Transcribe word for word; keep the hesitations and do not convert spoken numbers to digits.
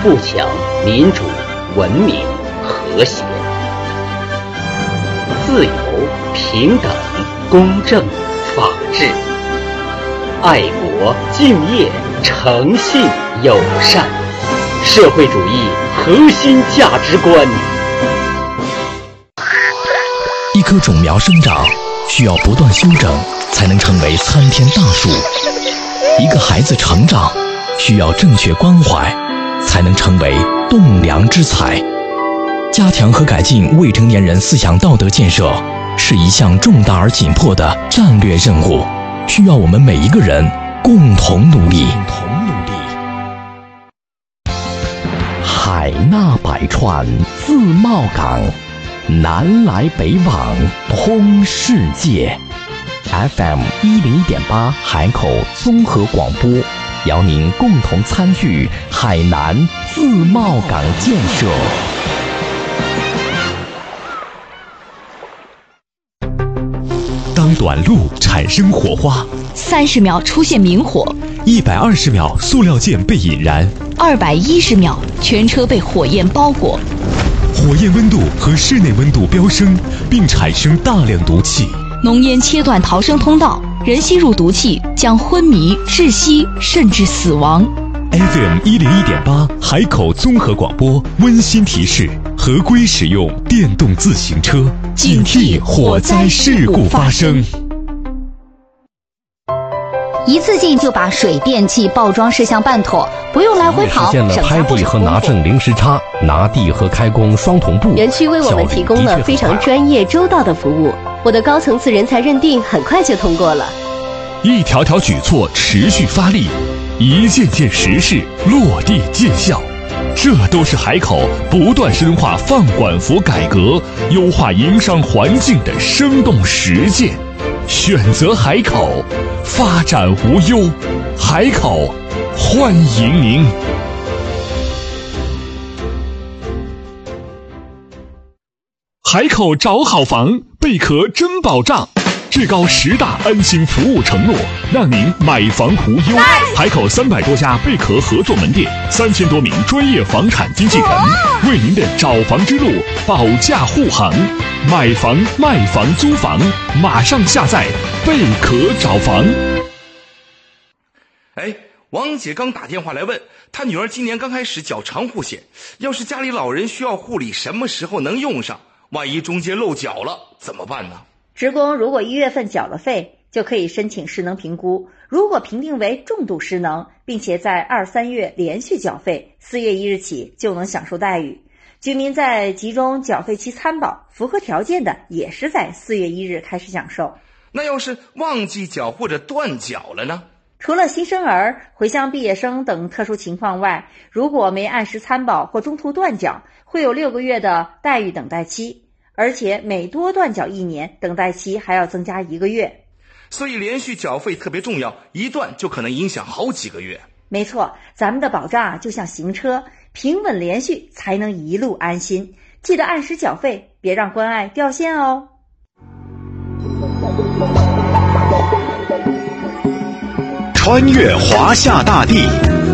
富强、民主、文明、和谐。自由、平等、公正、法治。爱国、敬业、诚信、友善。社会主义核心价值观。 一棵种苗生长需要不断修整，才能成为参天大树。一个孩子成长需要正确关怀，才能成为栋梁之才。加强和改进未成年人思想道德建设是一项重大而紧迫的战略任务，需要我们每一个人共同努力。海纳百川，自贸港，南来北往，通世界。F M 一零一点八海口综合广播，邀您共同参与海南自贸港建设。当短路产生火花， 三十秒出现明火， 一百二十秒塑料件被引燃， 二百一十秒全车被火焰包裹。 火焰温度和室内温度飙升，并产生大量毒气。 浓烟切断逃生通道，人吸入毒气将昏迷、窒息甚至死亡。 F M 一零一点八海口综合广播温馨提示：合规使用电动自行车，警惕火灾事故发生。 一次性就把水电气报装事项办妥，不用来回跑， 实现了拍地和拿证零时差，拿地和开工双同步。 园区为我们提供了非常专业周到的服务，我的高层次人才认定很快就通过了。 一条条举措持续发力，一件件实事落地见效，这都是海口不断深化放管服改革、优化营商环境的生动实践。选择海口，发展无忧。海口，欢迎您。海口找好房，贝壳真保障。至高十大安心服务承诺，让您买房无忧。海口三百多家贝壳合作门店，三千多名专业房产经纪人，为您的找房之路保驾护航。买房、卖房、租房，马上下载贝壳找房。 哎，王姐刚打电话来问，她女儿今年刚开始缴长户险，要是家里老人需要护理，什么时候能用上？万一中间漏缴了怎么办呢？ 职工如果一月份缴了费，就可以申请失能评估，如果评定为重度失能，并且在二三月连续缴费，四月一日起就能享受待遇。居民在集中缴费期参保，符合条件的也是在四月一日开始享受。 那要是忘记缴或者断缴了呢？ 除了新生儿、回乡毕业生等特殊情况外，如果没按时参保或中途断缴，会有六个月的待遇等待期，而且每多断缴一年，等待期还要增加一个月。 所以连续缴费特别重要，一断就可能影响好几个月。 没错，咱们的保障啊，就像行车，平稳连续才能一路安心。记得按时缴费，别让关爱掉线哦。 穿越华夏大地，